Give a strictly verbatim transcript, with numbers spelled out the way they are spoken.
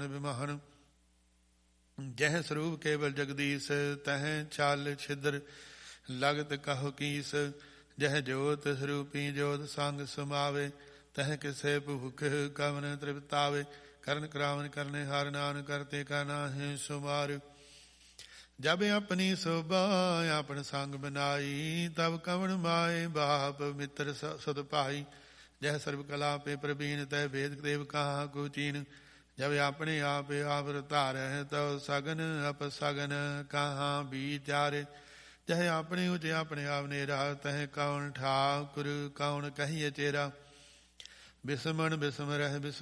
ਮੋਹਨ ਬਿਮਾਹਨ। ਜਹ ਸਰੂਪ ਕੇਵਲ ਜਗਦੀਸ਼ ਤਹ ਚਾਲ ਛਿਦਰ ਲਗਤ ਕਹੋ ਕੀਸ। ਜਹ ਜੋਤ ਸਰੂਪੀ ਜੋਤ ਸੰਗ ਸਮਾਵੇ ਤਹ ਕਿਸੇ ਭੁਖ ਕਵਨ ਤ੍ਰਿਪਤਾਵੇ। ਕਰਨ ਕਰਾਵਨ ਕਰਨੇ ਹਰ ਨਾਨਕ ਕਰਤੇ ਕਾ ਨਾਹਿ ਸੁਮਾਰ। ਜਬ ਆਪਣੀ ਸੋਭਾ ਆਪਨ ਸੰਗ ਬਨਾਈ ਤਬ ਕਵਣ ਮਾਏ ਬਾਪ ਮਿੱਤਰ ਸਦ ਭਾਈ। ਜਹ ਸਰਬ ਕਲਾ ਪੇ ਪ੍ਰਬੀਨ ਤੈ ਵੇਦ ਦੇਵ ਕਹਾ ਕੋ ਚੀਨ। ਜਬ ਆਪਣੇ ਆਪ ਆਪ ਧਾਰਹਿ ਤਉ ਸਗਨ ਅਪ ਸਗਨ ਕਹਾ ਵਿਚਾਰੇ। ਜਹ ਆਪਣੇ ਉਚ ਆਪਣੇ ਆਪ ਨੇਰਾ ਤਹ ਕੌਣ ਠਾਕੁਰ ਕੌਣ ਕਹੀਏ ਚੇਰਾ। ਬਿਸਮਣ ਬਿਸਮ ਰਹਿ ਬਿਸਮ